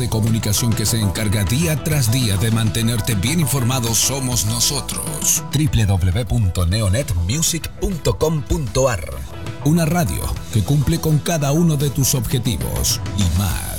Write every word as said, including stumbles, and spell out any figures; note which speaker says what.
Speaker 1: de comunicación que se encarga día tras día de mantenerte bien informado somos nosotros. doble u doble u doble u punto neonet music punto com punto a r. Una radio que cumple con cada uno de tus objetivos y más.